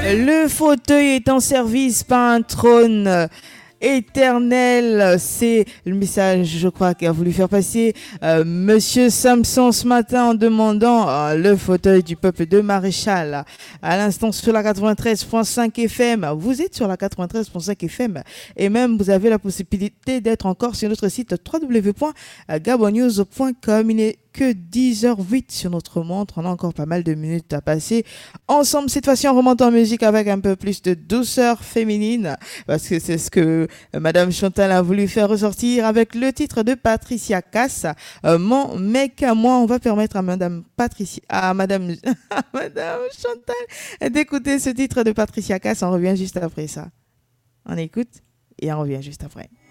Le fauteuil est en service par un trône éternel. C'est le message, je crois, qu'a voulu faire passer Monsieur Samson ce matin en demandant le fauteuil du peuple de Maréchal. À l'instant sur la 93.5 FM. Vous êtes sur la 93.5 FM et même vous avez la possibilité d'être encore sur notre site www.gabonnews.com. Il est que 10h08 sur notre montre. On a encore pas mal de minutes à passer ensemble. Cette fois-ci, on remonte en musique avec un peu plus de douceur féminine parce que c'est ce que Madame Chantal a voulu faire ressortir avec le titre de Patricia Cass. Mon mec à moi, on va permettre à Madame Patricia, à Madame, à Madame Chantal d'écouter ce titre de Patricia Cass. On revient juste après ça. On écoute et on revient juste après.